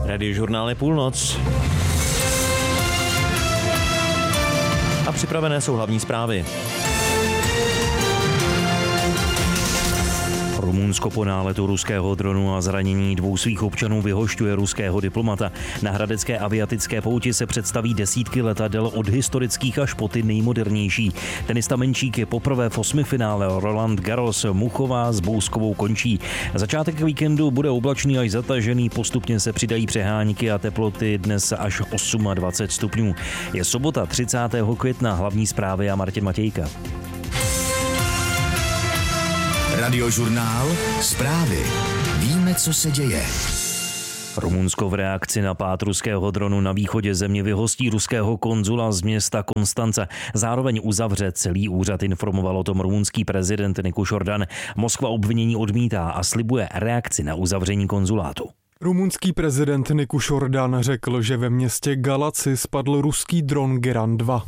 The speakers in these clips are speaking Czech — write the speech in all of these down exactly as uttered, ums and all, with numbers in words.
Radiožurnál je půlnoc. A připravené jsou hlavní zprávy. Rumunsko po náletu ruského dronu a zranění dvou svých občanů vyhošťuje ruského diplomata. Na hradecké aviatické pouti se představí desítky letadel od historických až po ty nejmodernější. Tenista Menčík je poprvé v osmifinále, Roland Garros Muchová s Bouskovou končí. Začátek víkendu bude oblačný až zatažený, postupně se přidají přehánky a teploty dnes až dvacet osm stupňů. Je sobota třicátého května, hlavní zprávy a Martin Matějka. Radiožurnál, zprávy. Víme, co se děje. Rumunsko v reakci na pád ruského dronu na východě země vyhostí ruského konzula z města Konstance. Zároveň uzavře celý úřad, informoval o tom rumunský prezident Nicuș Ordan. Moskva obvinění odmítá a slibuje reakci na uzavření konzulátu. Rumunský prezident Nicuș Ordan řekl, že ve městě Galați spadl ruský dron Geran dva.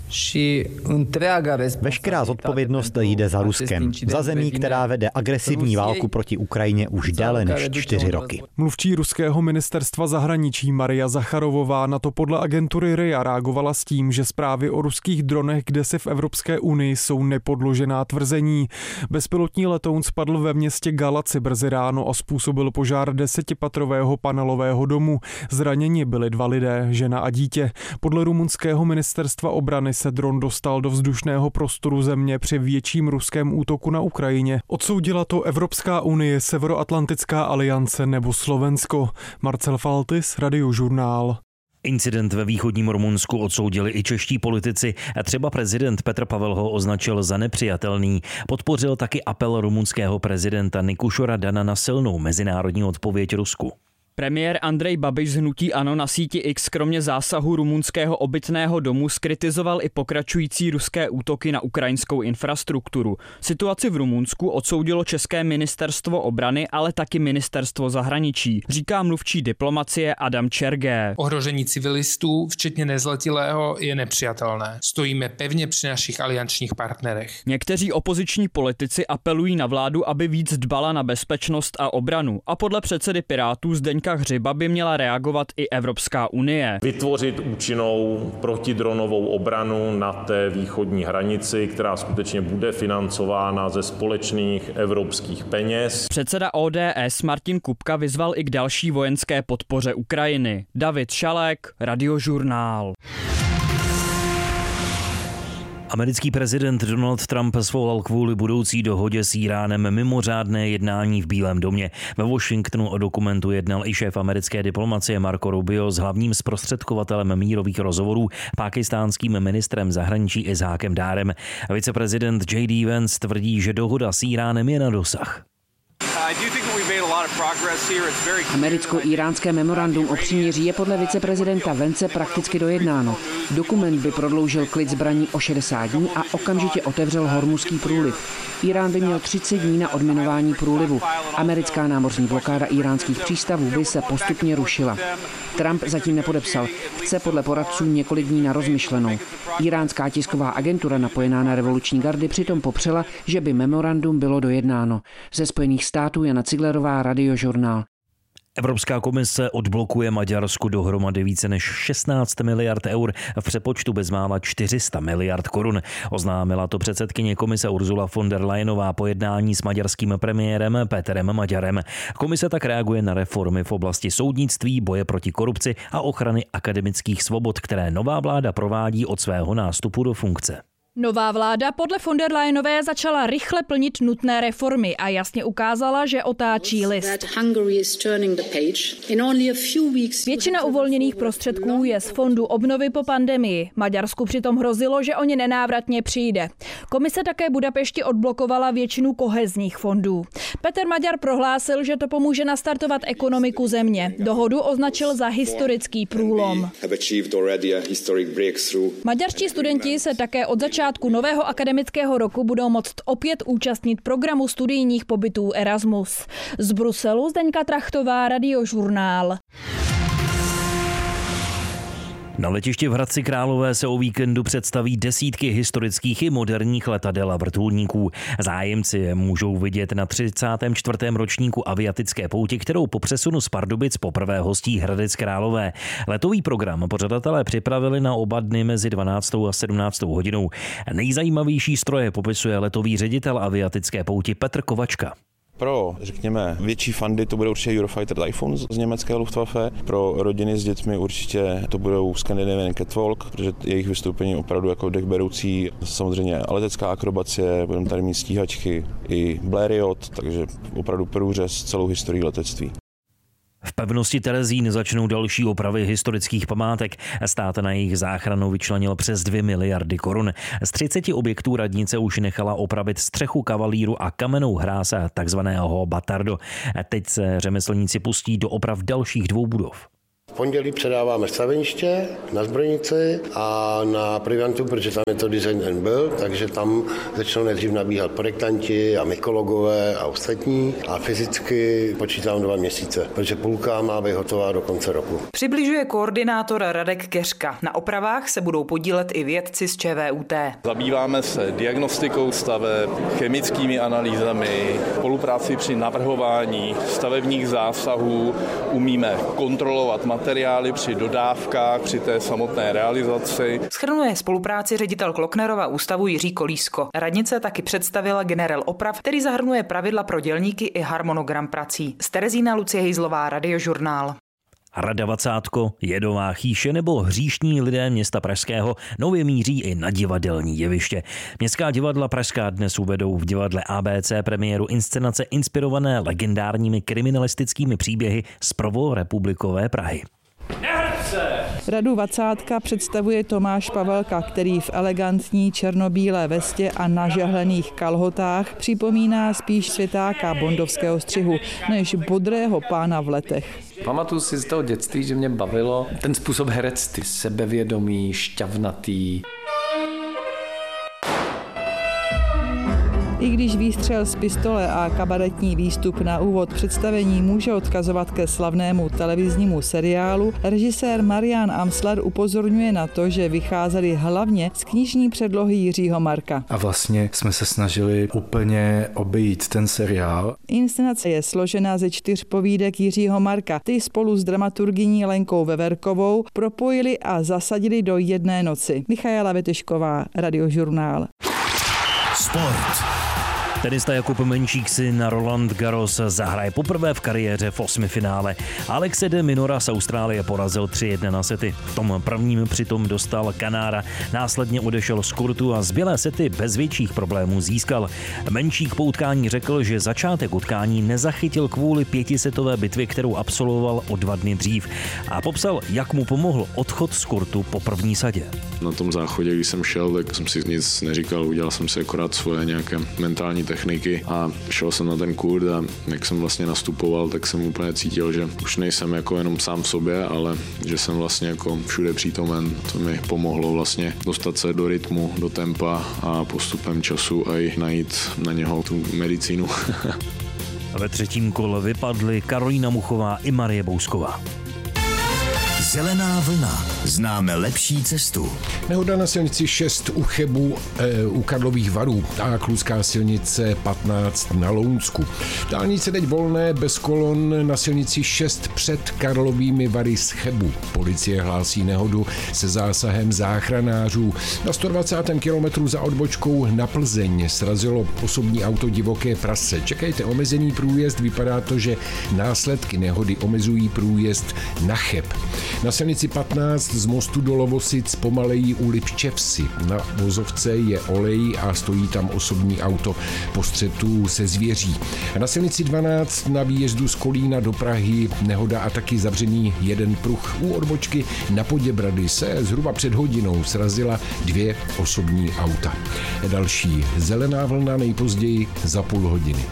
Veškerá zodpovědnost jde za Ruskem, za zemí, která vede agresivní válku proti Ukrajině už déle než čtyři roky. Mluvčí ruského ministerstva zahraničí Maria Zacharovová na to podle agentury R I A reagovala s tím, že zprávy o ruských dronech kdesi v Evropské unii jsou nepodložená tvrzení. Bezpilotní letoun spadl ve městě Galați brzy ráno a způsobil požár desetipatrového panelového domu. Zraněni byli dva lidé, žena a dítě. Podle rumunského ministerstva obrany se dron dostal do vzdušného prostoru země při větším ruském útoku na Ukrajině. Odsoudila to Evropská unie, Severoatlantická aliance nebo Slovensko. Marcel Faltis, Radiožurnál. Incident ve východním Rumunsku odsoudili i čeští politici. Třeba prezident Petr Pavel ho označil za nepřijatelný. Podpořil taky apel rumunského prezidenta Nicușa Radana na silnou mezinárodní odpověď Rusku. Premiér Andrej Babiš z hnutí ANO na síti X kromě zásahu rumunského obytného domu zkritizoval i pokračující ruské útoky na ukrajinskou infrastrukturu. Situaci v Rumunsku odsoudilo české ministerstvo obrany, ale taky ministerstvo zahraničí, říká mluvčí diplomacie Adam Čergé. Ohrožení civilistů, včetně nezletilého, je nepřijatelné. Stojíme pevně při našich aliančních partnerech. Někteří opoziční politici apelují na vládu, aby víc dbala na bezpečnost a obranu. A podle předsedy Pirátů Zdeňka Hřiba by měla reagovat i Evropská unie. Vytvořit účinnou protidronovou obranu na té východní hranici, která skutečně bude financována ze společných evropských peněz. Předseda O D S Martin Kupka vyzval i k další vojenské podpoře Ukrajiny. David Šalek, Radiožurnál. Americký prezident Donald Trump svolal kvůli budoucí dohodě s Íránem mimořádné jednání v Bílém domě. Ve Washingtonu o dokumentu jednal i šéf americké diplomacie Marco Rubio s hlavním zprostředkovatelem mírových rozhovorů, pákistánským ministrem zahraničí Ishákem Dárem. Viceprezident J D Vance tvrdí, že dohoda s Íránem je na dosah. Americko-íránské memorandum o příměří je podle viceprezidenta Vance prakticky dojednáno. Dokument by prodloužil klid zbraní o šedesát dní a okamžitě otevřel Hormuzský průliv. Írán by měl třicet dní na odminování průlivu. Americká námořní blokáda íránských přístavů by se postupně rušila. Trump zatím nepodepsal. Chce podle poradců několik dní na rozmyšlenou. Iránská tisková agentura napojená na revoluční gardy přitom popřela, že by memorandum bylo dojednáno. Ze Spojených států Jana Ciglerová, Radiožurnál. Evropská komise odblokuje Maďarsku dohromady více než šestnáct miliard eur, v přepočtu bezmála čtyři sta miliard korun. Oznámila to předsedkyně komise Ursula von der Leyenová po jednání s maďarským premiérem Peterem Maďarem. Komise tak reaguje na reformy v oblasti soudnictví, boje proti korupci a ochrany akademických svobod, které nová vláda provádí od svého nástupu do funkce. Nová vláda podle von der Leyenové začala rychle plnit nutné reformy a jasně ukázala, že otáčí list. Většina uvolněných prostředků je z fondu obnovy po pandemii. Maďarsku přitom hrozilo, že o ně nenávratně přijde. Komise také Budapešti odblokovala většinu kohezních fondů. Petr Maďar prohlásil, že to pomůže nastartovat ekonomiku země. Dohodu označil za historický průlom. Maďarští studenti se také od začátku začátku nového akademického roku budou moct opět účastnit programu studijních pobytů Erasmus. Z Bruselu Zdeňka Trachtová, Radiožurnál. Na letišti v Hradci Králové se o víkendu představí desítky historických i moderních letadel a vrtulníků. Zájemci je můžou vidět na třicátém čtvrtém ročníku aviatické pouti, kterou po přesunu z Pardubic poprvé hostí Hradec Králové. Letový program pořadatelé připravili na oba dny mezi dvanáctou a sedmnáctou hodinou. Nejzajímavější stroje popisuje letový ředitel aviatické pouti Petr Kovačka. Pro, řekněme, větší fandy to bude určitě Eurofighter Typhoon z německé Luftwaffe. Pro rodiny s dětmi určitě to budou Scandinavian Catwalk, protože jejich vystoupení opravdu jako dechberoucí. Samozřejmě letecká akrobacie, budeme tady mít stíhačky i Blériot, takže opravdu průřez celou historii letectví. V pevnosti Terezín začnou další opravy historických památek. Stát na jejich záchranu vyčlenil přes dvě miliardy korun. Z třiceti objektů radnice už nechala opravit střechu kavalíru a kamennou hráz takzvaného Batardo. Teď se řemeslníci pustí do oprav dalších dvou budov. V pondělí předáváme staveniště na zbrojnici a na privantu, protože tam je to design and build, takže tam začnou nejdřív nabíhat projektanti a mykologové a ostatní a fyzicky počítám dva měsíce, protože půlka má být hotová do konce roku. Přibližuje koordinátor Radek Keřka. Na opravách se budou podílet i vědci z ČVUT. Zabýváme se diagnostikou staveb, chemickými analýzami, spolupráci při navrhování stavebních zásahů, umíme kontrolovat materiály při dodávkách, při té samotné realizaci. Shrnuje spolupráci ředitel Klocknerova ústavu Jiří Kolísko. Radnice taky představila generál oprav, který zahrnuje pravidla pro dělníky i harmonogram prací. Z Terezína Lucie Hejzlová, Radiožurnál. Rada Vacátko, Jedová chýše nebo hříšní lidé města Pražského nově míří i na divadelní jeviště. Městská divadla Pražská dnes uvedou v divadle A B C premiéru inscenace inspirované legendárními kriminalistickými příběhy z prvorepublikové Prahy. Radu Vacátka představuje Tomáš Pavelka, který v elegantní černobílé vestě a nažehlených kalhotách připomíná spíš světáka bondovského střihu, než bodrého pána v letech. Pamatuju si z toho dětství, že mě bavilo ten způsob herectví, sebevědomý, šťavnatý. I když výstřel z pistole a kabaretní výstup na úvod představení může odkazovat ke slavnému televiznímu seriálu, režisér Marian Amsler upozorňuje na to, že vycházeli hlavně z knižní předlohy Jiřího Marka. A vlastně jsme se snažili úplně obejít ten seriál. Inscenace je složena ze čtyř povídek Jiřího Marka. Ty spolu s dramaturgyní Lenkou Veverkovou propojili a zasadili do jedné noci. Michaela Vetešková, Radiožurnál. Sport. Tenista Jakub Menšík si na Roland Garros zahraje poprvé v kariéře v osmifinále. Alexe de Minora z Austrálie porazil tři jedna na sety. V tom prvním přitom dostal Kanára, následně odešel z kurtu a zbylé sety bez větších problémů získal. Menšík po utkání řekl, že začátek utkání nezachytil kvůli pětisetové bitvě, kterou absolvoval o dva dny dřív, a popsal, jak mu pomohl odchod z kurtu po první sadě. Na tom záchodě, když jsem šel, tak jsem si nic neříkal, udělal jsem si akorát svoje nějaké mentální techniky a šel jsem na ten kurt a jak jsem vlastně nastupoval, tak jsem úplně cítil, že už nejsem jako jenom sám v sobě, ale že jsem vlastně jako všude přítomen. To mi pomohlo vlastně dostat se do rytmu, do tempa a postupem času i najít na něho tu medicínu. Ve třetím kole vypadly Karolína Muchová i Marie Bousková. Zelená vlna. Známe lepší cestu. Nehoda na silnici šest u Chebu e, u Karlových Varů a Kludská silnice patnáct na Lounsku. Dálnice teď volné bez kolon na silnici šest před Karlovými Vary z Chebu. Policie hlásí nehodu se zásahem záchranářů. Na sto dvacátém kilometru za odbočkou na Plzeň srazilo osobní auto divoké prase. Čekejte omezený průjezd, vypadá to, že následky nehody omezují průjezd na Cheb. Na silnici patnáct z mostu do Lovosic pomalejí u Lipčevsi. Na vozovce je olej a stojí tam osobní auto po střetu se zvěří. A na silnici dvanáct na výjezdu z Kolína do Prahy nehoda a taky zavřený jeden pruh. U odbočky na Poděbrady se zhruba před hodinou srazila dvě osobní auta. Další zelená vlna nejpozději za půl hodiny.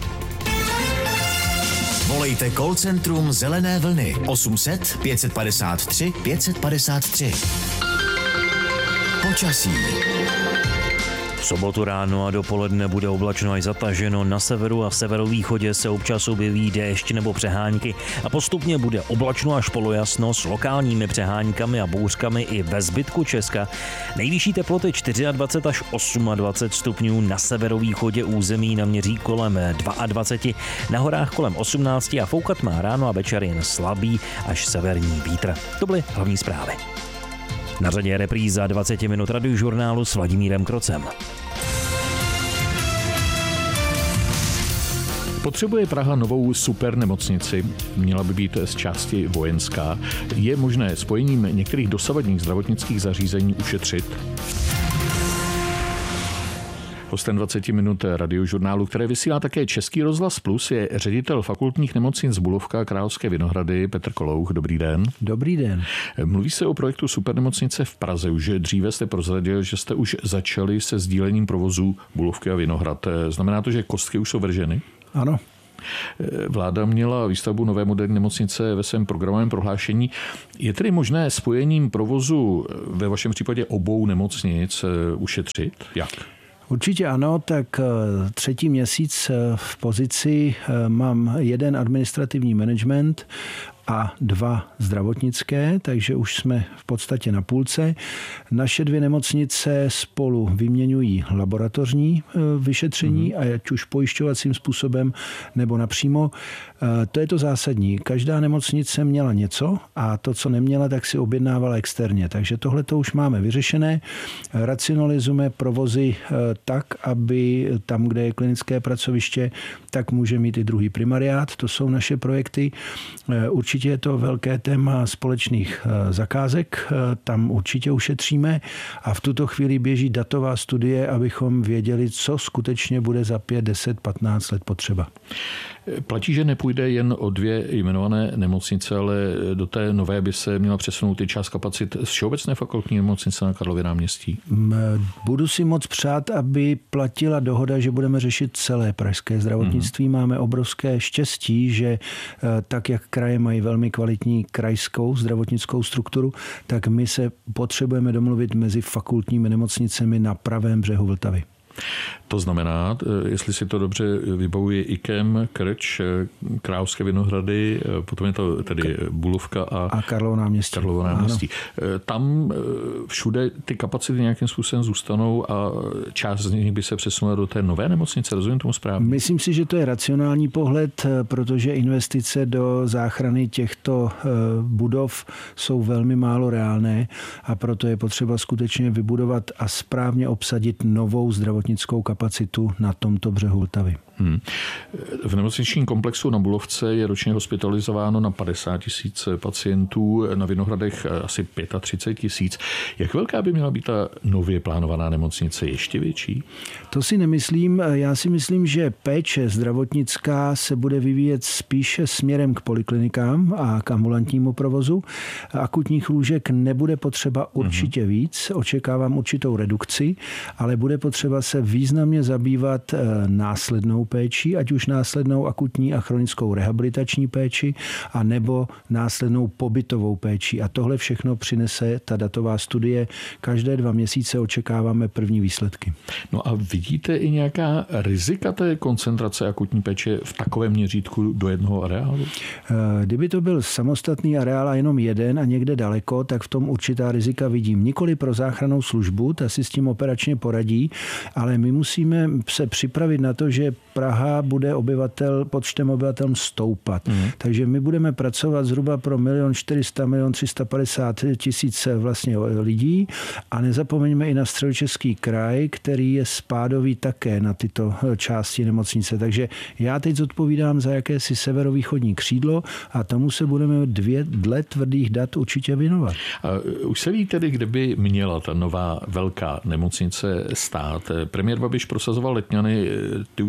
Volejte call centrum Zelené vlny osm set pět padesát tři pět padesát tři. Počasí. V sobotu ráno a dopoledne bude oblačno až zataženo, na severu a severovýchodě se občas objeví déšť nebo přehánky a postupně bude oblačno až polojasno s lokálními přehánkami a bouřkami i ve zbytku Česka. Nejvyšší teploty dvacet čtyři až dvacet osm stupňů, na severovýchodě území naměří kolem dvacet dva, na horách kolem osmnáct a foukat má ráno a večer jen slabý až severní vítr. To byly hlavní zprávy. Na řadě je repríza dvacet minut radiožurnálu s Vladimírem Krocem. Potřebuje Praha novou supernemocnici, měla by být z části vojenská. Je možné spojením některých dosavadních zdravotnických zařízení ušetřit? Hostem dvacet minut radiožurnálu, které vysílá také Český rozhlas Plus, je ředitel fakultních nemocnic Bulovka a Královské Vinohrady Petr Kolouch. Dobrý den. Dobrý den. Mluví se o projektu supernemocnice v Praze. Už dříve jste prozradil, že jste už začali se sdílením provozu Bulovky a Vinohrad. Znamená to, že kostky už jsou vrženy? Ano. Vláda měla výstavbu nové moderní nemocnice ve svém programovém prohlášení. Je tedy možné spojením provozu ve vašem případě obou nemocnic ušetřit? Jak? Určitě ano, tak třetí měsíc v pozici mám jeden administrativní management a dva zdravotnické, takže už jsme v podstatě na půlce. Naše dvě nemocnice spolu vyměňují laboratorní vyšetření, mm-hmm. ať už pojišťovacím způsobem nebo napřímo. To je to zásadní. Každá nemocnice měla něco a to, co neměla, tak si objednávala externě. Takže tohle to už máme vyřešené. Racionalizujeme provozy tak, aby tam, kde je klinické pracoviště, tak může mít i druhý primariát. To jsou naše projekty. Určitě je to velké téma společných zakázek, tam určitě ušetříme a v tuto chvíli běží datová studie, abychom věděli, co skutečně bude za pět, deset, patnáct let potřeba. Platí, že nepůjde jen o dvě jmenované nemocnice, ale do té nové by se měla přesunout i část kapacit z Všeobecné fakultní nemocnice na Karlově náměstí. Budu si moc přát, aby platila dohoda, že budeme řešit celé pražské zdravotnictví. Mm. Máme obrovské štěstí, že tak, jak kraje mají velmi kvalitní krajskou zdravotnickou strukturu, tak my se potřebujeme domluvit mezi fakultními nemocnicemi na pravém břehu Vltavy. To znamená, jestli si to dobře vybavuji, IKEM, Krč, Královské Vinohrady, potom je to tedy Bulovka a, a Karlovo náměstí. Karlovo náměstí. Tam všude ty kapacity nějakým způsobem zůstanou a část z nich by se přesunula do té nové nemocnice, rozumím tomu správně? Myslím si, že to je racionální pohled, protože investice do záchrany těchto budov jsou velmi málo reálné a proto je potřeba skutečně vybudovat a správně obsadit novou zdravotnickou kapacitu na tomto břehu Vltavy. Hmm. V nemocničním komplexu na Bulovce je ročně hospitalizováno na padesát tisíc pacientů, na Vinohradech asi třicet pět tisíc. Jak velká by měla být ta nově plánovaná nemocnice? Ještě větší? To si nemyslím. Já si myslím, že péče zdravotnická se bude vyvíjet spíše směrem k poliklinikám a k ambulantnímu provozu. Akutních lůžek nebude potřeba určitě víc. Očekávám určitou redukci, ale bude potřeba se významně zabývat následnou péči, ať už následnou akutní a chronickou rehabilitační péči, a nebo následnou pobytovou péči. A tohle všechno přinese ta datová studie. Každé dva měsíce očekáváme první výsledky. No a vidíte i nějaká rizika té koncentrace akutní péče v takovém měřítku do jednoho areálu? Kdyby to byl samostatný areál a jenom jeden a někde daleko, tak v tom určitá rizika vidím. Nikoli pro záchrannou službu, ta si s tím operačně poradí, ale my musíme se připravit na to, že Praha bude obyvatel, počtem obyvatel stoupat. Mm. Takže my budeme pracovat zhruba pro milion čtyřista, milion tři sta padesát tisíc vlastně lidí a nezapomeňme i na Středočeský kraj, který je spádový také na tyto části nemocnice. Takže já teď zodpovídám za jakési severovýchodní křídlo a tomu se budeme dvě dle tvrdých dat určitě věnovat. A už se ví tedy, kde by měla ta nová velká nemocnice stát. Premiér Babiš prosazoval Letňany, ty už jsou mimo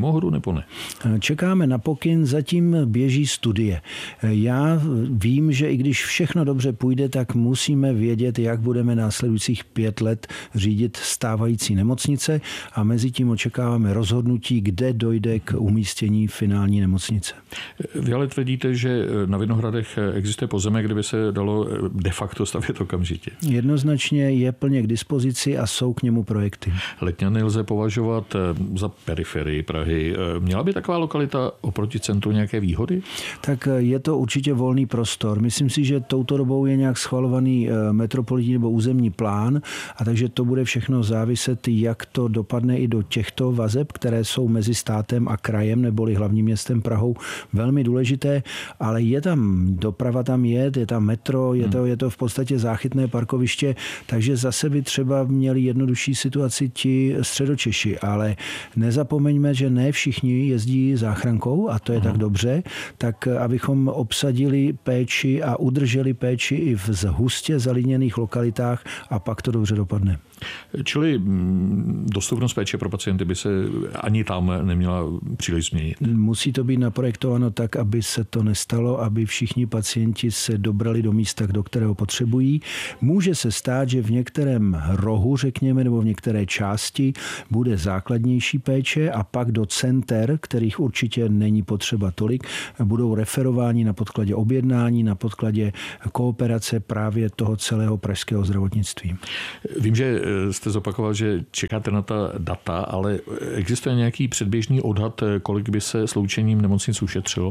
Samohodu nebo ne? Čekáme na pokyn, zatím běží studie. Já vím, že i když všechno dobře půjde, tak musíme vědět, jak budeme následujících pět let řídit stávající nemocnice a mezi tím očekáváme rozhodnutí, kde dojde k umístění finální nemocnice. Vy ale tvrdíte, že na Vinohradech existuje pozemek, kde by se dalo de facto stavět okamžitě. Jednoznačně je plně k dispozici a jsou k němu projekty. Letňany lze považovat za periferii Prahy. Měla by taková lokalita oproti centru nějaké výhody? Tak je to určitě volný prostor. Myslím si, že touto dobou je nějak schvalovaný metropolitní nebo územní plán a takže to bude všechno záviset, jak to dopadne i do těchto vazeb, které jsou mezi státem a krajem neboli hlavním městem Prahou velmi důležité, ale je tam doprava, tam je, je tam metro, je to, je to v podstatě záchytné parkoviště, takže zase by třeba měli jednodušší situaci ti Středočeši, ale nezapomeňme, že ne všichni jezdí záchrankou a to je Aha. tak dobře, tak abychom obsadili péči a udrželi péči i v hustě zalidněných lokalitách a pak to dobře dopadne. Čili dostupnost péče pro pacienty by se ani tam neměla příliš změnit. Musí to být naprojektováno tak, aby se to nestalo, aby všichni pacienti se dobrali do místa, do kterého potřebují. Může se stát, že v některém rohu, řekněme, nebo v některé části bude základnější péče a pak do center, kterých určitě není potřeba tolik, budou referováni na podkladě objednání, na podkladě kooperace právě toho celého pražského zdravotnictví. Vím, že jste zopakoval, že čekáte na ta data, ale existuje nějaký předběžný odhad, kolik by se sloučením nemocnic ušetřilo?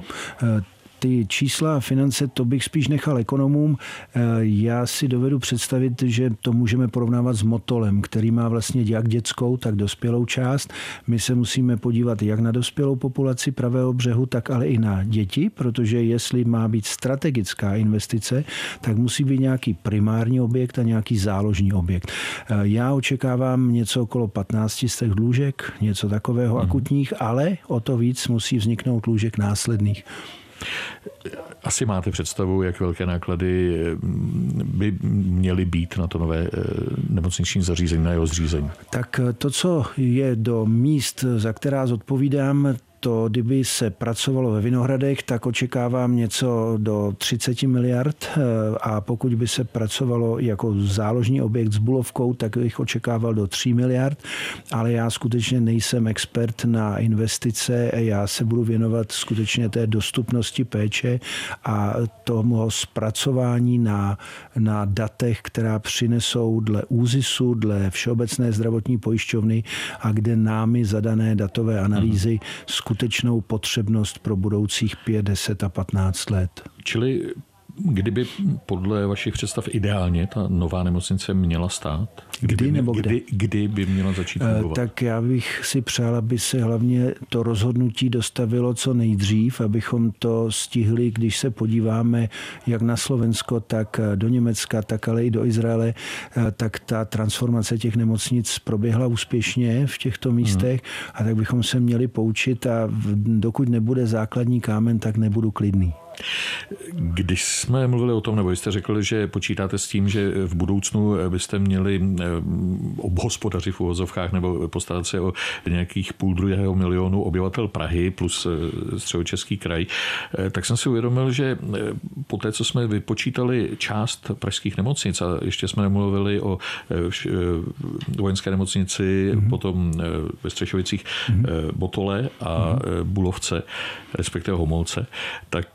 Ty čísla a finance, to bych spíš nechal ekonomům. Já si dovedu představit, že to můžeme porovnávat s Motolem, který má vlastně jak dětskou, tak dospělou část. My se musíme podívat jak na dospělou populaci Pravého břehu, tak ale i na děti, protože jestli má být strategická investice, tak musí být nějaký primární objekt a nějaký záložní objekt. Já očekávám něco okolo patnáct set lůžek, něco takového hmm. akutních, ale o to víc musí vzniknout lůžek následných. Asi máte představu, jak velké náklady by měly být na to nové nemocniční zařízení, na jeho zřízení? Tak to, co je do míst, za která zodpovídám, to, kdyby se pracovalo ve Vinohradech, tak očekávám něco do třicet miliard a pokud by se pracovalo jako záložní objekt s Bulovkou, tak bych očekával do tří miliard, ale já skutečně nejsem expert na investice, já se budu věnovat skutečně té dostupnosti péče a tomu zpracování na, na datech, která přinesou dle ÚZISu, dle Všeobecné zdravotní pojišťovny a kde námi zadané datové analýzy hmm. skutečnou potřebnost pro budoucích pět, deset a patnáct let. Čili kdyby podle vašich představ ideálně ta nová nemocnice měla stát? Kdy, kdy nebo kde? Kdy, kdy by měla začít fungovat? Tak já bych si přál, aby se hlavně to rozhodnutí dostavilo co nejdřív, abychom to stihli, když se podíváme jak na Slovensko, tak do Německa, tak ale i do Izraele, tak ta transformace těch nemocnic proběhla úspěšně v těchto místech hmm. a tak bychom se měli poučit a dokud nebude základní kámen, tak nebudu klidný. Když jsme mluvili o tom, nebo jste řekli, že počítáte s tím, že v budoucnu byste měli obhospodařit v uvozovkách nebo postarat se o nějakých půl druhého milionu obyvatel Prahy plus Středočeský kraj, tak jsem si uvědomil, že po té, co jsme vypočítali část pražských nemocnic a ještě jsme nemluvili o vojenské nemocnici, mm-hmm. potom ve Střešovicích mm-hmm. Motole a mm-hmm. Bulovce, respektive Homolce, tak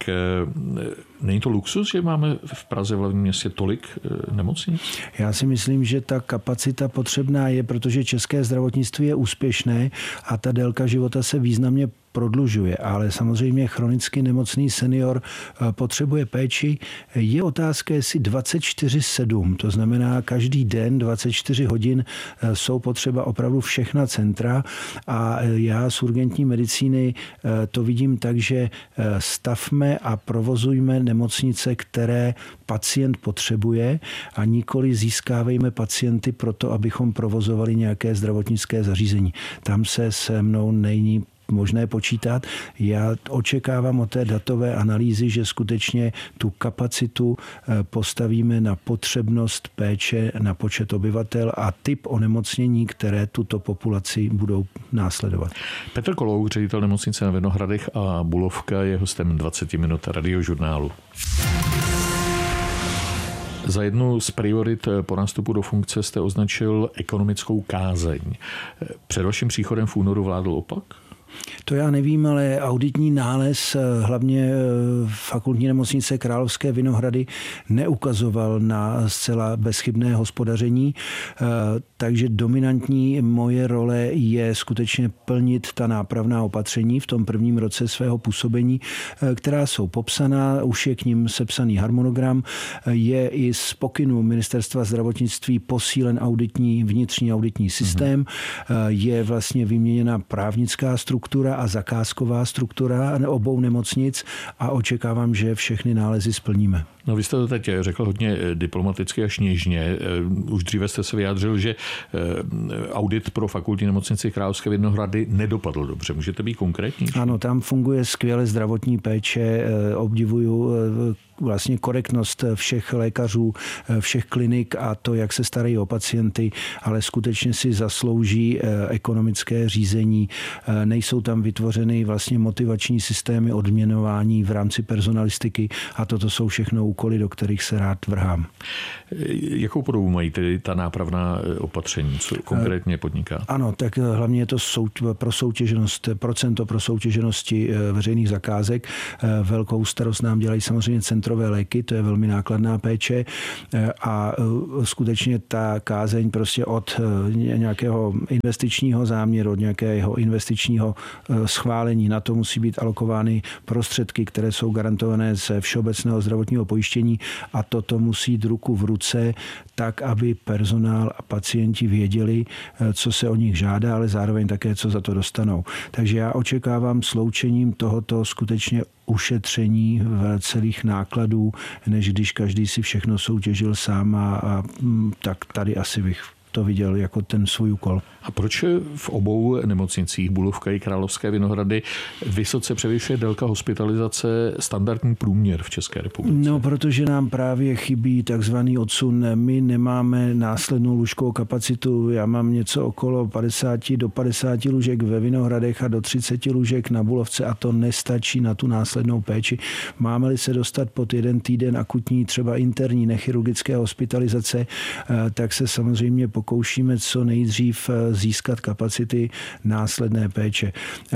není to luxus, že máme v Praze v hlavním městě tolik nemocnic? Já si myslím, že ta kapacita potřebná je, protože české zdravotnictví je úspěšné a ta délka života se významně prodlužuje, ale samozřejmě chronicky nemocný senior potřebuje péči. Je otázka, jestli dvacet čtyři sedm, to znamená každý den dvacet čtyři hodin jsou potřeba opravdu všechna centra a já z urgentní medicíny to vidím tak, že stavme a provozujme nemocnice, které pacient potřebuje a nikoli získávejme pacienty proto, abychom provozovali nějaké zdravotnické zařízení. Tam se se mnou není možné počítat. Já očekávám od té datové analýzy, že skutečně tu kapacitu postavíme na potřebnost péče na počet obyvatel a typ onemocnění, které tuto populaci budou následovat. Petr Kolouk, ředitel nemocnice na Vinohradech a Bulovka, je hostem dvacet minut Radiožurnálu. Za jednu z priorit po nástupu do funkce jste označil ekonomickou kázeň. Před vaším příchodem v únoru vládl opak? To já nevím, ale auditní nález hlavně Fakultní nemocnice Královské Vinohrady neukazoval na zcela bezchybné hospodaření, takže dominantní moje role je skutečně plnit ta nápravná opatření v tom prvním roce svého působení, která jsou popsaná, už je k nim sepsaný harmonogram, je i z pokynu Ministerstva zdravotnictví posílen auditní, vnitřní auditní systém, mm-hmm. je vlastně vyměněna právnická struktura a zakázková struktura obou nemocnic a očekávám, že všechny nálezy splníme. No, vy jste to teď řekl hodně diplomaticky až něžně. Už dříve jste se vyjádřil, že audit pro Fakultní nemocnici Královské Vinohrady nedopadl dobře. Můžete být konkrétní? Ano, tam funguje skvěle zdravotní péče. Obdivuju vlastně korektnost všech lékařů, všech klinik a to, jak se starají o pacienty, ale skutečně si zaslouží ekonomické řízení. Nejsou tam vytvořeny vlastně motivační systémy odměňování v rámci personalistiky a toto jsou všechno úkoly, do kterých se rád vrhám. Jakou podobu mají tedy ta nápravná opatření, co konkrétně podniká? Ano, tak hlavně je to souť- pro soutěženost, procento pro soutěženosti veřejných zakázek. Velkou starost nám dělají samozřejmě centrové léky, to je velmi nákladná péče a skutečně ta kázeň prostě od nějakého investičního záměru, od nějakého investičního schválení na to musí být alokovány prostředky, které jsou garantované ze všeobecného zdravotního pojištění a toto musí jít ruku v ruce tak, aby personál a pacienti věděli, co se o nich žádá, ale zároveň také, co za to dostanou. Takže já očekávám sloučením tohoto skutečně ušetření v celých nákladů, než když každý si všechno soutěžil sám a, a tak tady asi bych to viděl jako ten svůj úkol. A proč v obou nemocnicích Bulovka i Královské Vinohrady vysoce převyšuje délka hospitalizace standardní průměr v České republice? No, protože nám právě chybí takzvaný odsun. My nemáme následnou lůžkovou kapacitu. Já mám něco okolo padesát do padesáti lůžek ve Vinohradech a do třiceti lůžek na Bulovce a to nestačí na tu následnou péči. Máme-li se dostat pod jeden týden akutní, třeba interní nechirurgické hospitalizace, tak se samozřejmě pokoušíme co nejdřív získat kapacity následné péče.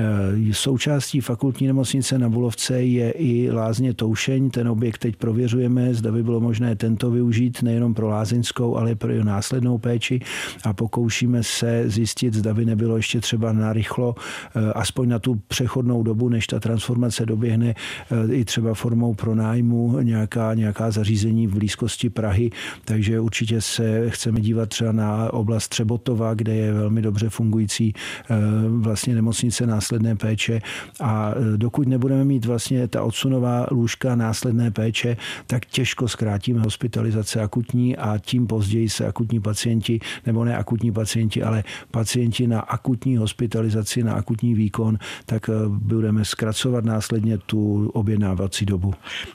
Součástí Fakultní nemocnice na Bulovce je i lázně Toušeň. Ten objekt teď prověřujeme, zda by bylo možné tento využít nejenom pro lázeňskou, ale pro následnou péči a pokoušíme se zjistit, zda by nebylo ještě třeba narychlo, aspoň na tu přechodnou dobu, než ta transformace doběhne, i třeba formou pronájmu nějaká, nějaká zařízení v blízkosti Prahy. Takže určitě se chceme dívat třeba na oblast Třebotova, kde je velmi dobře fungující vlastně nemocnice následné péče a dokud nebudeme mít vlastně ta odsunová lůžka následné péče, tak těžko zkrátíme hospitalizace akutní a tím později se akutní pacienti, nebo ne akutní pacienti, ale pacienti na akutní hospitalizaci, na akutní výkon, tak budeme zkracovat následně tu objednávací dobu.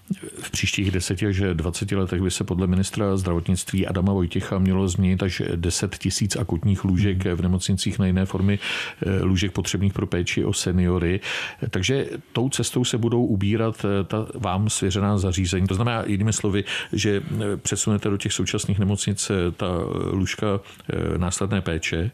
V příštích deseti až dvaceti letech by se podle ministra zdravotnictví Adama Vojtěcha mělo změnit až deset tisíc akutních lůžek v nemocnicích na jiné formy lůžek potřebných pro péči o seniory. Takže tou cestou se budou ubírat ta vám svěřená zařízení. To znamená jinými slovy, že přesunete do těch současných nemocnic ta lůžka následné péče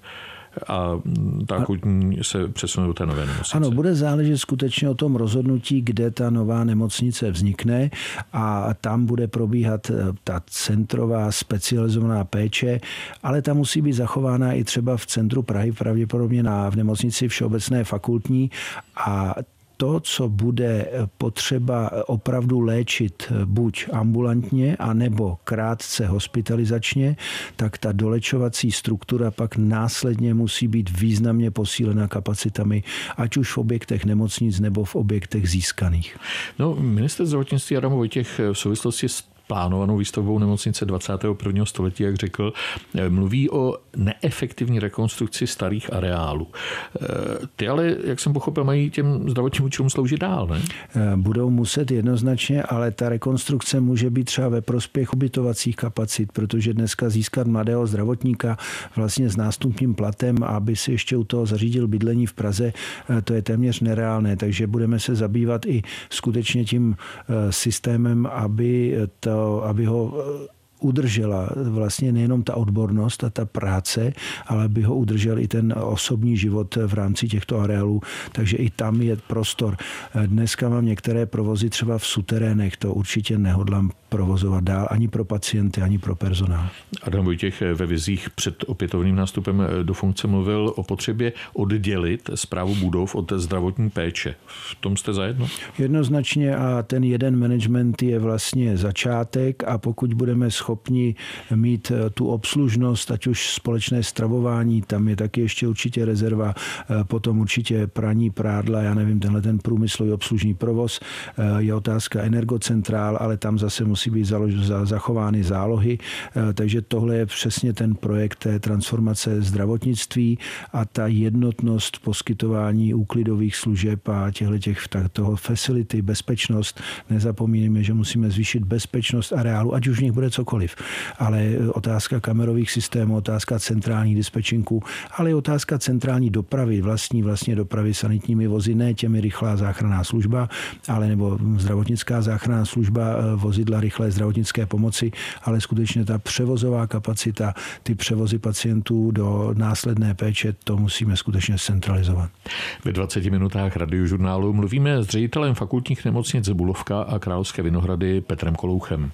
a ta akutní se přesune do té nové nemocnice. Ano, bude záležet skutečně o tom rozhodnutí, kde ta nová nemocnice vznikne a tam bude probíhat ta centrová specializovaná péče, ale ta musí být zachována i třeba v centru Prahy, pravděpodobně na, v nemocnici všeobecné fakultní a to, co bude potřeba opravdu léčit buď ambulantně, anebo krátce hospitalizačně, tak ta dolečovací struktura pak následně musí být významně posílena kapacitami, ať už v objektech nemocnic nebo v objektech získaných. No, ministr zdravotnictví Adam Vojtěch v souvislosti s plánovanou výstavbou nemocnice dvacátého prvního století, jak řekl, mluví o neefektivní rekonstrukci starých areálů. Ty ale, jak jsem pochopil, mají těm zdravotním účelům sloužit dál, ne? Budou muset jednoznačně, ale ta rekonstrukce může být třeba ve prospěch ubytovacích kapacit, protože dneska získat mladého zdravotníka vlastně s nástupním platem, aby si ještě u toho zařídil bydlení v Praze, to je téměř nereálné, takže budeme se zabývat i skutečně tím systémem, aby, to, aby ho udržela vlastně nejenom ta odbornost a ta práce, ale aby ho udržel i ten osobní život v rámci těchto areálů. Takže i tam je prostor. Dneska mám některé provozy třeba v suterénech, to určitě nehodlám provozovat dál ani pro pacienty, ani pro personál. Adam Vojtěch ve vizích před opětovným nástupem do funkce mluvil o potřebě oddělit správu budov od zdravotní péče. V tom jste zajedno? Jednoznačně a ten jeden management je vlastně začátek a pokud budeme schopni mít tu obslužnost, ať už společné stravování, tam je taky ještě určitě rezerva, potom určitě praní prádla, já nevím, tenhle ten průmyslový obslužný provoz, je otázka energocentrál, ale tam zase musí být zachovány zálohy, takže tohle je přesně ten projekt té transformace zdravotnictví a ta jednotnost poskytování úklidových služeb a těchto toho facility, bezpečnost. Nezapomínáme, že musíme zvýšit bezpečnost areálu, ať už v nich bude cokoliv. Ale otázka kamerových systémů, otázka centrální dispečinku, ale i otázka centrální dopravy, vlastní vlastně dopravy sanitními vozy, ne těmi rychlá záchranná služba, ale nebo zdravotnická záchranná služba, vozidla rychlé zdravotnické pomoci, ale skutečně ta převozová kapacita, ty převozy pacientů do následné péče, to musíme skutečně centralizovat. Ve dvaceti minutách radiožurnálu mluvíme s ředitelem fakultních nemocnic Bulovka a Královské Vinohrady Petrem Kolouchem.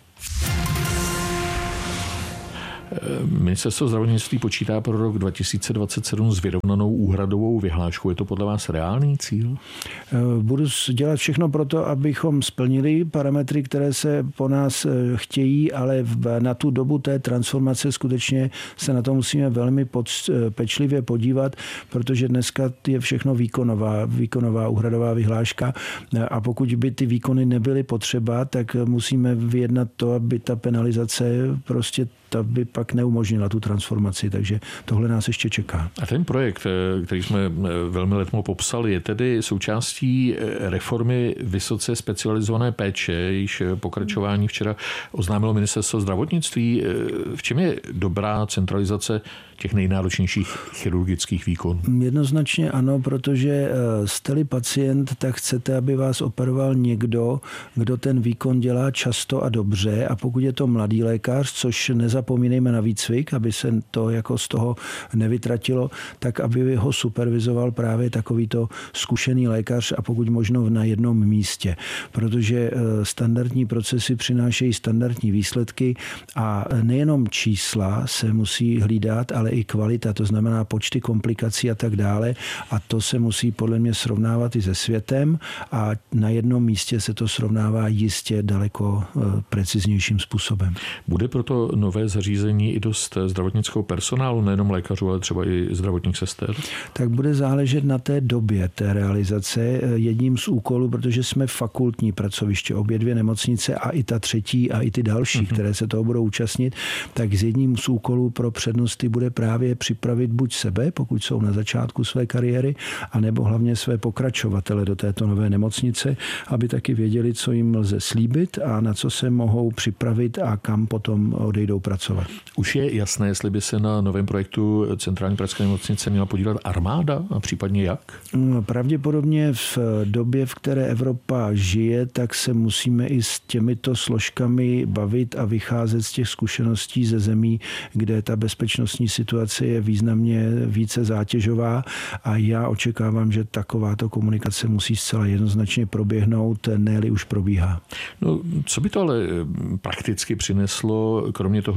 Ministerstvo zdravotnictví počítá pro rok dva tisíce dvacet sedm s vyrovnanou úhradovou vyhláškou. Je to podle vás reálný cíl? Budu dělat všechno pro to, abychom splnili parametry, které se po nás chtějí, ale na tu dobu té transformace skutečně se na to musíme velmi pečlivě podívat, protože dneska je všechno výkonová, výkonová úhradová vyhláška a pokud by ty výkony nebyly potřeba, tak musíme vyjednat to, aby ta penalizace prostě ta by pak neumožnila tu transformaci, takže tohle nás ještě čeká. A ten projekt, který jsme velmi letmo popsali, je tedy součástí reformy vysoce specializované péče, jejíž pokračování včera oznámilo ministerstvo zdravotnictví. V čem je dobrá centralizace těch nejnáročnějších chirurgických výkonů? Jednoznačně ano, protože jste-li pacient, tak chcete, aby vás operoval někdo, kdo ten výkon dělá často a dobře a pokud je to mladý lékař, což nezapomínejme na výcvik, aby se to jako z toho nevytratilo, tak aby ho supervizoval právě takovýto zkušený lékař a pokud možno na jednom místě. Protože standardní procesy přinášejí standardní výsledky a nejenom čísla se musí hlídat, ale i kvalita, to znamená počty komplikací a tak dále a to se musí podle mě srovnávat i se světem a na jednom místě se to srovnává jistě daleko preciznějším způsobem. Bude proto nové zařízení i dost zdravotnického personálu, nejenom lékařů, ale třeba i zdravotních sester? Tak bude záležet na té době té realizace. Jedním z úkolů, protože jsme fakultní pracoviště, obě dvě nemocnice a i ta třetí a i ty další, mm-hmm. které se toho budou účastnit, tak z jedním z úkolů pro přednosty bude právě připravit buď sebe, pokud jsou na začátku své kariéry, anebo hlavně své pokračovatele do této nové nemocnice, aby taky věděli, co jim lze slíbit a na co se mohou připravit a kam potom odejdou pracovat. Už je jasné, jestli by se na novém projektu Centrální pražské nemocnice měla podílet armáda a případně jak? Pravděpodobně v době, v které Evropa žije, tak se musíme i s těmito složkami bavit a vycházet z těch zkušeností ze zemí, kde ta bezpečnostní situace je významně více zátěžová a já očekávám, že takováto komunikace musí zcela jednoznačně proběhnout, ne-li už probíhá. No, co by to ale prakticky přineslo, kromě toho,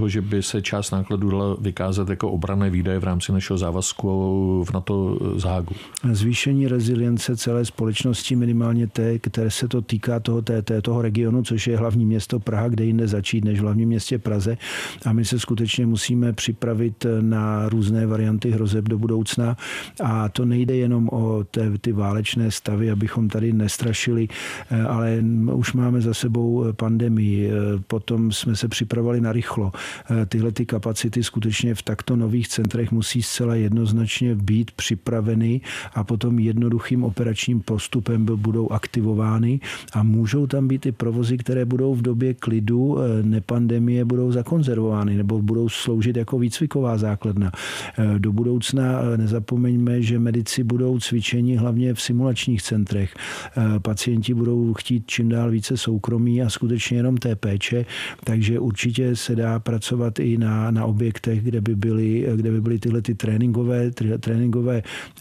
toho, že by se část nákladů dala vykázat jako obranné výdaje v rámci našeho závazku v NATO z Hágu? Zvýšení rezilience celé společnosti, minimálně té, které se to týká toho, té, té, toho regionu, což je hlavní město Praha, kde jinde začít než v hlavním městě Praze. A my se skutečně musíme připravit na různé varianty hrozeb do budoucna. A to nejde jenom o té, ty válečné stavy, abychom tady nestrašili, ale už máme za sebou pandemii. Potom jsme se připravovali na rychlo. Tyhle ty kapacity skutečně v takto nových centrech musí zcela jednoznačně být připraveny a potom jednoduchým operačním postupem budou aktivovány a můžou tam být i provozy, které budou v době klidu, nepandemie, budou zakonzervovány nebo budou sloužit jako výcviková základna. Do budoucna nezapomeňme, že medici budou cvičeni hlavně v simulačních centrech. Pacienti budou chtít čím dál více soukromí a skutečně jenom té péče, takže určitě se dá pracovat i na, na objektech, kde by byly, kde by byly tyhle ty tréninkové, tréninkové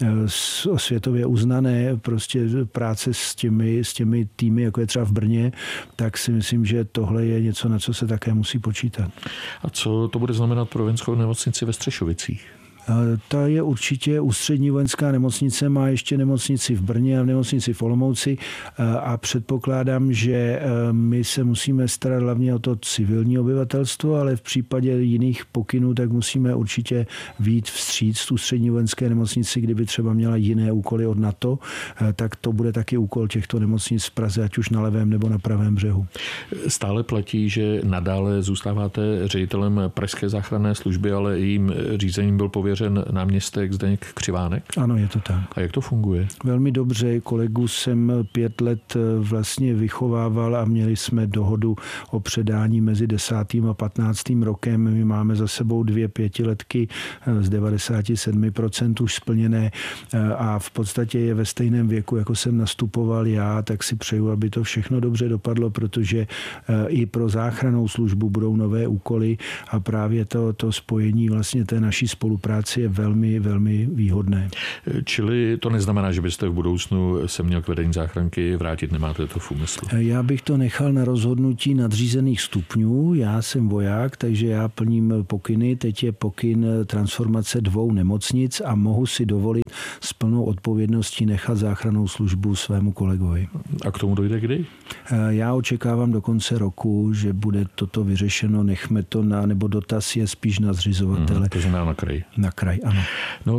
světově uznané prostě práce s těmi, s těmi týmy, jako je třeba v Brně, tak si myslím, že tohle je něco, na co se také musí počítat. A co to bude znamenat pro vojenskou nemocnici ve Střešovicích? Ta je určitě ústřední vojenská nemocnice, má ještě nemocnici v Brně a nemocnici v Olomouci a předpokládám, že my se musíme starat hlavně o to civilní obyvatelstvo, ale v případě jiných pokynů tak musíme určitě vyjít vstříc ústřední vojenské nemocnici, kdyby třeba měla jiné úkoly od NATO, tak to bude taky úkol těchto nemocnic v Praze, ať už na levém nebo na pravém břehu. Stále platí, že nadále zůstáváte ředitelem Pražské záchranné služby, ale jejím řízením byl pověřen náměstek Zdeněk Křivánek? Ano, je to tak. A jak to funguje? Velmi dobře. Kolegu jsem pět let vlastně vychovával a měli jsme dohodu o předání mezi desátým a patnáctým rokem. My máme za sebou dvě pětiletky z devadesát sedm procent už splněné a v podstatě je ve stejném věku, jako jsem nastupoval já, tak si přeju, aby to všechno dobře dopadlo, protože i pro záchrannou službu budou nové úkoly a právě to, to spojení vlastně té naší spolupráce je velmi, velmi výhodné. Čili to neznamená, že byste v budoucnu se měl k vedení záchranky vrátit, nemáte to v úmyslu? Já bych to nechal na rozhodnutí nadřízených stupňů. Já jsem voják, takže já plním pokyny. Teď je pokyn transformace dvou nemocnic a mohu si dovolit s plnou odpovědností nechat záchrannou službu svému kolegovi. A k tomu dojde kdy? Já očekávám do konce roku, že bude toto vyřešeno. Nechme to na, nebo dotaz je spíš na zřizovatele. Hmm, to znamená na kraj. Na kraj, ano. No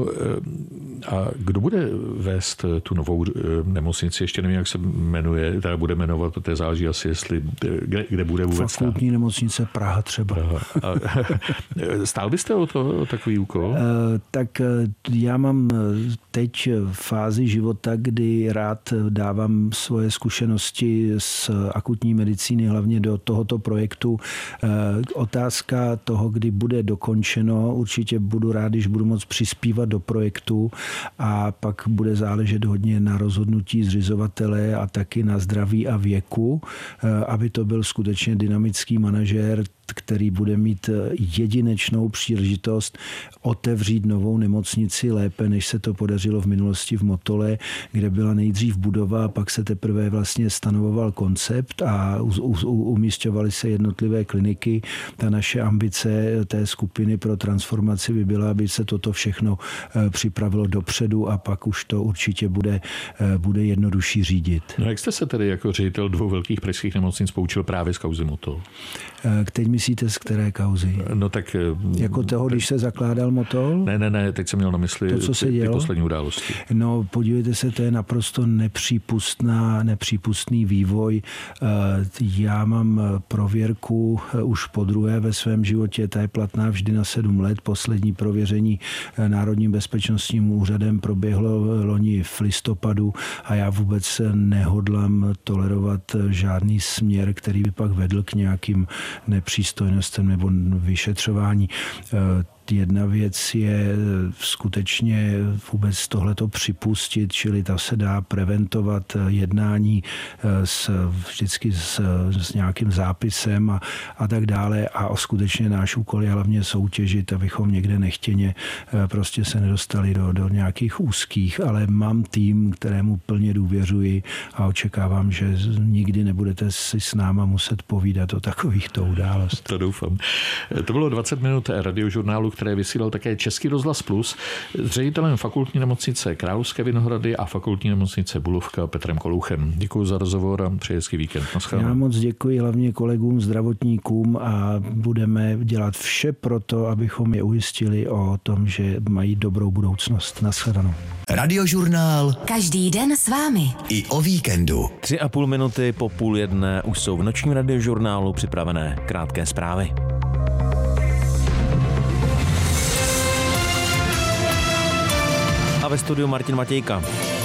a kdo bude vést tu novou nemocnici? Ještě nevím, jak se jmenuje, teda bude jmenovat, to záleží asi, jestli, kde, kde bude vůbec. Fakultní nemocnice Praha třeba. Praha. A stál byste o to, o takový úkol? Tak já mám teď fázi života, kdy rád dávám svoje zkušenosti z akutní medicíny, hlavně do tohoto projektu. Otázka toho, kdy bude dokončeno, určitě budu rád, když budu moct přispívat do projektu a pak bude záležet hodně na rozhodnutí zřizovatele a taky na zdraví a věku, aby to byl skutečně dynamický manažér, který bude mít jedinečnou příležitost otevřít novou nemocnici lépe, než se to podařilo v minulosti v Motole, kde byla nejdřív budova a pak se teprve vlastně stanovoval koncept a umísťovaly se jednotlivé kliniky. Ta naše ambice té skupiny pro transformaci by byla, aby se toto všechno připravilo dopředu a pak už to určitě bude, bude jednodušší řídit. No jak jste se tedy jako ředitel dvou velkých pražských nemocnic poučil právě z kauzy Motol? Teď myslíte z které kauzy? No tak... Jako toho, když se zakládal Motol? Ne, ne, ne, teď jsem měl na mysli to, co se ty, dělo? ty poslední události. No podívejte se, to je naprosto nepřípustná, nepřípustný vývoj. Já mám prověrku už po druhé ve svém životě, ta je platná vždy na sedm let. Poslední prověření Národním bezpečnostním úřadem proběhlo loni v listopadu a já vůbec nehodlám tolerovat žádný směr, který by pak vedl k nějakým nepřístojnostem nebo vyšetřování. Jedna věc je skutečně vůbec tohleto připustit, čili ta se dá preventovat jednání s, vždycky s, s nějakým zápisem a, a tak dále. A skutečně náš úkol je hlavně soutěžit, abychom někde nechtěně prostě se nedostali do, do nějakých úzkých, ale mám tým, kterému plně důvěřuji a očekávám, že nikdy nebudete si s náma muset povídat o takovýchto událostech. To doufám. To bylo dvacet minut radiožurnálu, které vysílal také Český rozhlas Plus s ředitelem fakultní nemocnice Královské Vinohrady a fakultní nemocnice Bulovka Petrem Kolouchem. Děkuji za rozhovor a přeji hezký víkend. Já moc děkuji hlavně kolegům, zdravotníkům a budeme dělat vše pro to, abychom je ujistili o tom, že mají dobrou budoucnost. Naschledanou. Radiožurnál. Každý den s vámi. I o víkendu. Tři a půl minuty po půl jedné už jsou v nočním radiožurnálu připravené krátké zprávy. A ve studiu Martin Matějka.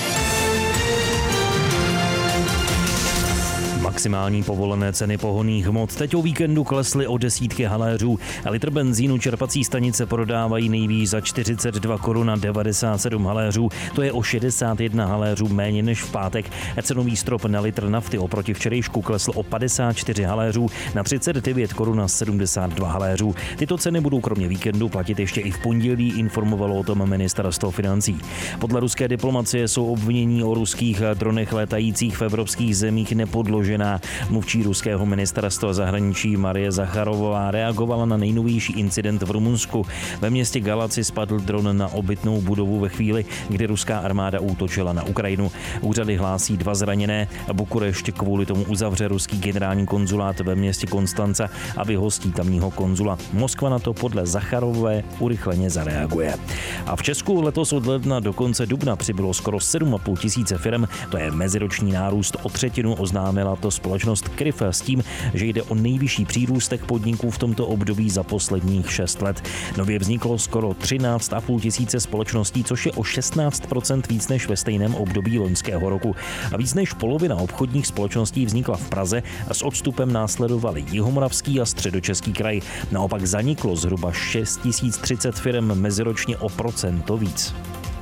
Maximální povolené ceny pohonných hmot teď o víkendu klesly o desítky haléřů. Litr benzínu čerpací stanice prodávají nejvíc za čtyřicet dva korun a devadesát sedm haléřů. To je o šedesát jedna haléřů méně než v pátek. Cenový strop na litr nafty oproti včerejšku klesl o padesát čtyři haléřů na třicet devět korun a sedmdesát dva haléřů. Tyto ceny budou kromě víkendu platit ještě i v pondělí, informovalo o tom ministerstvo financí. Podle ruské diplomacie jsou obvinění o ruských dronech létajících v evropských zemích nepodložená. Mluvčí ruského ministerstva zahraničí Marie Zacharovová reagovala na nejnovější incident v Rumunsku. Ve městě Galaci spadl dron na obytnou budovu ve chvíli, kdy ruská armáda útočila na Ukrajinu. Úřady hlásí dva zraněné. Bukurešť kvůli tomu uzavře ruský generální konzulát ve městě Konstanca a vyhostí tamního konzula. Moskva na to podle Zacharovové urychleně zareaguje. A v Česku letos od ledna do konce dubna přibylo skoro sedm a půl tisíce firem. To je meziroční nárůst o třetinu, oznámila to společnost Kryf s tím, že jde o nejvyšší přírůstek podniků v tomto období za posledních šest let. Nově vzniklo skoro třináct a půl tisíce společností, což je o šestnáct procent víc než ve stejném období loňského roku. A víc než polovina obchodních společností vznikla v Praze a s odstupem následovali Jihomoravský a Středočeský kraj. Naopak zaniklo zhruba šest tisíc třicet firem, meziročně o procento víc.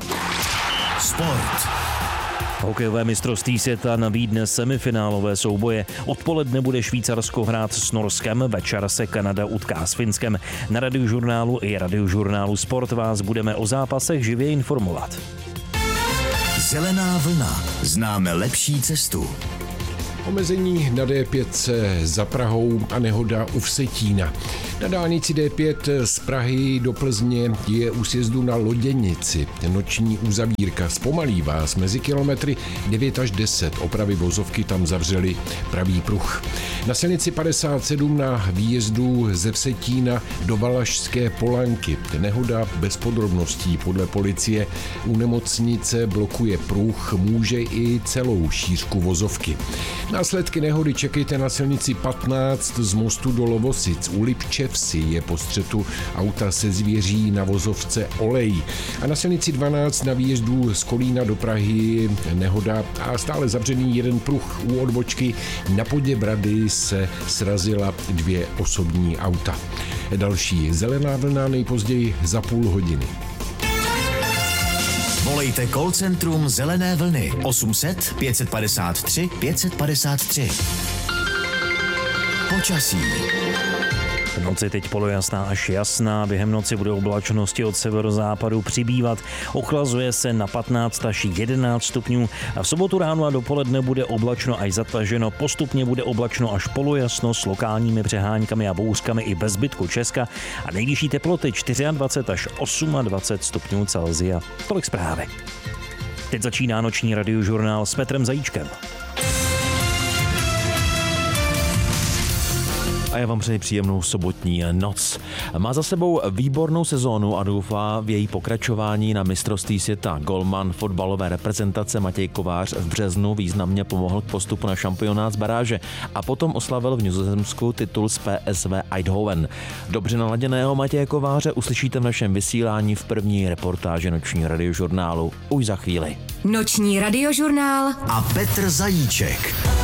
Sport. Hokejové mistrovství světa nabídne semifinálové souboje. Odpoledne bude Švýcarsko hrát s Norskem, večer se Kanada utká s Finskem. Na radiožurnálu i radiožurnálu Sport vás budeme o zápasech živě informovat. Zelená vlna. Známe lepší cestu. Omezení na D pět za Prahou a nehoda u Vsetína. Na dálnici D pět z Prahy do Plzně je u sjezdu na Loděnici noční uzavírka. Zpomalí vás mezi kilometry devět až deset. Opravy vozovky tam zavřely pravý pruh. Na silnici padesát sedm na výjezdu ze Vsetína do Valašské Polanky. Nehoda bez podrobností podle policie. U nemocnice blokuje pruh, může i celou šířku vozovky. Následky nehody čekejte na silnici patnáct z mostu do Lovosic. U Lipčevsi je po střetu auta se zvěří na vozovce olej. A na silnici dvanáct na výjezdu z Kolína do Prahy nehoda a stále zavřený jeden pruh u odbočky. Na Poděbrady se srazila dvě osobní auta. Další zelená vlna nejpozději za půl hodiny. Volejte call centrum Zelené vlny osm set pět padesát tři pět padesát tři. Počasí. V noci teď polojasná až jasná, během noci bude oblačnosti od severozápadu přibývat, ochlazuje se na patnáct až jedenáct stupňů a v sobotu ráno a dopoledne bude oblačno až zataženo, postupně bude oblačno až polojasno s lokálními přeháňkami a bouřkami i bez zbytku Česka a nejvyšší teploty dvacet čtyři až dvacet osm stupňů Celsia. Tolik zprávy. Teď začíná noční radiožurnál s Petrem Zajíčkem. A já vám přeji příjemnou sobotní noc. Má za sebou výbornou sezónu a doufá v její pokračování na mistrovství světa. Golman fotbalové reprezentace Matěj Kovář v březnu významně pomohl k postupu na šampionát z baráže a potom oslavil v Nizozemsku titul z P S V Eindhoven. Dobře naladěného Matěje Kováře uslyšíte v našem vysílání v první reportáži noční radiožurnálu už za chvíli. Noční radiožurnál a Petr Zajíček.